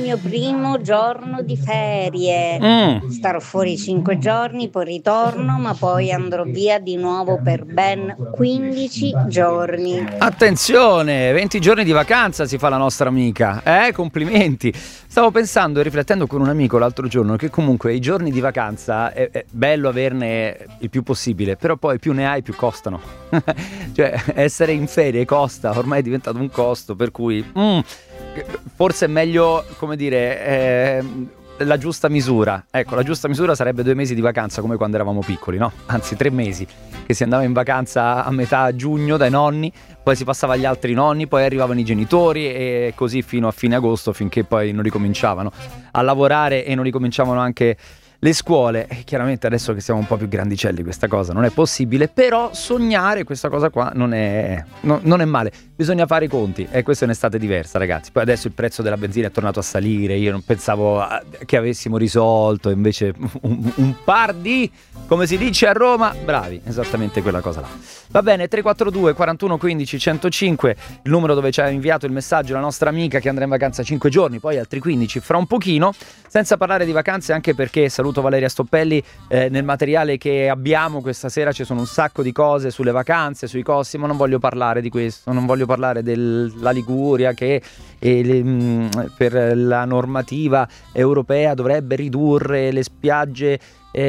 mio primo giorno di ferie. Starò fuori 5 giorni, poi ritorno, ma poi andrò via di nuovo per ben 15 giorni. Attenzione, 20 giorni di vacanza si fa la nostra amica. Complimenti. Stavo pensando e riflettendo con un amico l'altro giorno che comunque i giorni di vacanza è bello averne il più possibile, però poi più ne hai più costano. Cioè essere in ferie costa, ormai è diventato un costo, per cui forse è meglio, come dire, la giusta misura. Ecco, la giusta misura sarebbe 2 mesi di vacanza come quando eravamo piccoli, no? Anzi 3 mesi, che si andava in vacanza a metà giugno dai nonni, poi si passava agli altri nonni, poi arrivavano i genitori e così fino a fine agosto, finché poi non ricominciavano a lavorare e non ricominciavano anche le scuole. E chiaramente adesso che siamo un po' più grandicelli questa cosa non è possibile, però sognare questa cosa qua non è male. Bisogna fare i conti e questa è un'estate diversa, ragazzi. Poi adesso il prezzo della benzina è tornato a salire, io non pensavo che avessimo risolto, invece un par di, come si dice a Roma, bravi, esattamente quella cosa là. Va bene, 342 41 15 105, il numero dove ci ha inviato il messaggio la nostra amica che andrà in vacanza 5 giorni, poi altri 15 fra un pochino, senza parlare di vacanze, anche perché saluto Valeria Stoppelli, nel materiale che abbiamo questa sera ci sono un sacco di cose sulle vacanze, sui costi, ma non voglio parlare di questo, non voglio parlare della Liguria che per la normativa europea dovrebbe ridurre le spiagge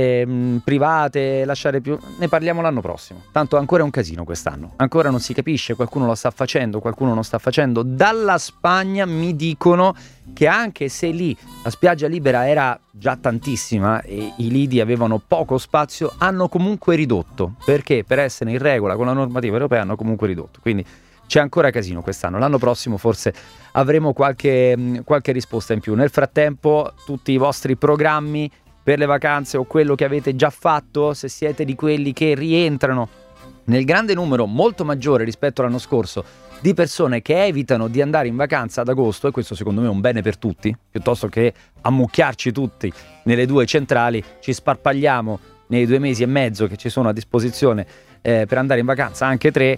private, lasciare più. Ne parliamo l'anno prossimo, tanto ancora è un casino quest'anno, ancora non si capisce, qualcuno lo sta facendo, qualcuno non sta facendo. Dalla Spagna mi dicono che anche se lì la spiaggia libera era già tantissima e i lidi avevano poco spazio, hanno comunque ridotto, perché per essere in regola con la normativa europea hanno comunque ridotto, quindi c'è ancora casino quest'anno. L'anno prossimo forse avremo qualche risposta in più. Nel frattempo tutti i vostri programmi per le vacanze o quello che avete già fatto, se siete di quelli che rientrano nel grande numero molto maggiore rispetto all'anno scorso di persone che evitano di andare in vacanza ad agosto, e questo secondo me è un bene per tutti, piuttosto che ammucchiarci tutti nelle 2 centrali, ci sparpagliamo nei 2 mesi e mezzo che ci sono a disposizione per andare in vacanza, anche 3,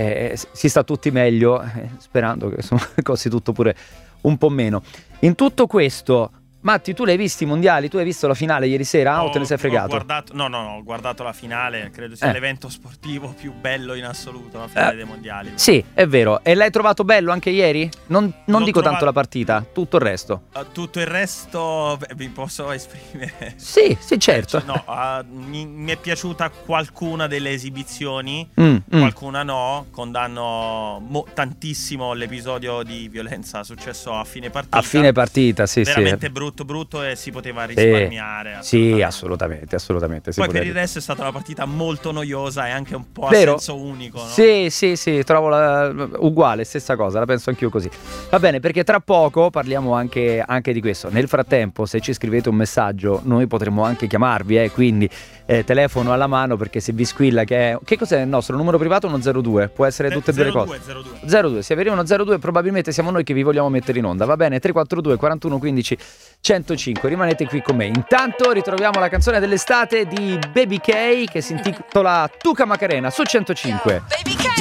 si sta tutti meglio, sperando che insomma costi tutto pure un po' meno. In tutto questo, Matti, tu l'hai visti i mondiali? Tu hai visto la finale ieri sera o te ne sei fregato? Ho guardato la finale, credo sia l'evento sportivo più bello in assoluto, la finale dei mondiali. Sì, è vero. E l'hai trovato bello anche ieri? Non dico tanto la partita, tutto il resto. Tutto il resto vi posso esprimere? Sì, certo. Mi è piaciuta qualcuna delle esibizioni, qualcuna no. Condanno tantissimo l'episodio di violenza successo a fine partita. A fine partita, sì, veramente brutto e si poteva risparmiare. Sì, assolutamente. Poi per il resto è stata una partita molto noiosa e anche un po' a senso unico, no? Sì, trovo uguale, stessa cosa, la penso anch'io così. Va bene, perché tra poco parliamo anche di questo. Nel frattempo, se ci scrivete un messaggio, noi potremmo anche chiamarvi, quindi telefono alla mano, perché se vi squilla che cos'è il nostro numero privato? Uno 02, può essere tutte e due le cose. 02, se avete uno 02 probabilmente siamo noi che vi vogliamo mettere in onda, va bene? 342 41 15 105, rimanete qui con me. Intanto ritroviamo la canzone dell'estate di Baby K che si intitola Tuca Macarena su 105.